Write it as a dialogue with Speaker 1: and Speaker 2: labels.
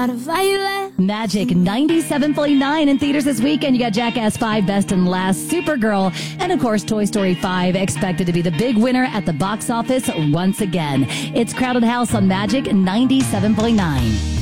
Speaker 1: Magic 97.9 in theaters this weekend. You got Jackass 5, Best and Last, Supergirl, and of course Toy Story 5 expected to be the big winner at the box office once again. It's Crowded House on Magic 97.9.